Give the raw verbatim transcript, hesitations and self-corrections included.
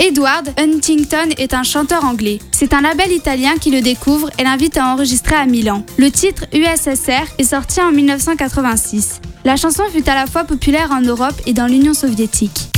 Edward Huntington est un chanteur anglais. C'est un label italien qui le découvre et l'invite à enregistrer à Milan. Le titre U S S R est sorti en mille neuf cent quatre-vingt-six. La chanson fut à la fois populaire en Europe et dans l'Union soviétique.